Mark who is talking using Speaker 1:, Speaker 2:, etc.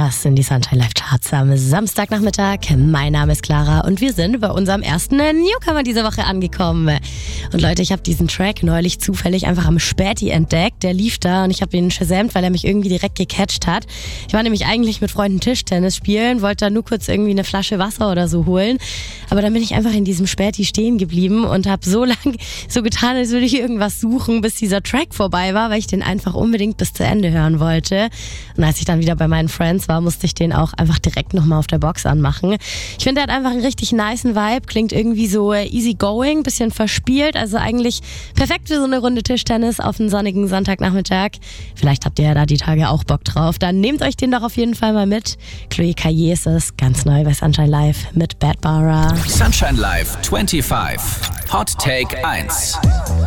Speaker 1: Das sind die Sunshine Live Charts am Samstagnachmittag. Mein Name ist Clara und wir sind bei unserem ersten Newcomer diese Woche angekommen. Und Leute, ich habe diesen Track neulich zufällig einfach am Späti entdeckt. Der lief da und ich habe ihn shazamt, weil er mich irgendwie direkt gecatcht hat. Ich war nämlich eigentlich mit Freunden Tischtennis spielen, wollte da nur kurz irgendwie eine Flasche Wasser oder so holen. Aber dann bin ich einfach in diesem Späti stehen geblieben und habe so lange so getan, als würde ich irgendwas suchen, bis dieser Track vorbei war, weil ich den einfach unbedingt bis zu Ende hören wollte. Und als ich dann wieder bei meinen Friends war, musste ich den auch einfach direkt nochmal auf der Box anmachen. Ich finde, der hat einfach einen richtig nicen Vibe, klingt irgendwie so easy going, bisschen verspielt, also eigentlich perfekt für so eine Runde Tischtennis auf einen sonnigen Sonntagnachmittag. Vielleicht habt ihr ja da die Tage auch Bock drauf, dann nehmt euch den doch auf jeden Fall mal mit. Chloe Caillet ist es, ganz neu bei Sunshine Live mit Bad Bara.
Speaker 2: Sunshine Live 25. Hot Take 1.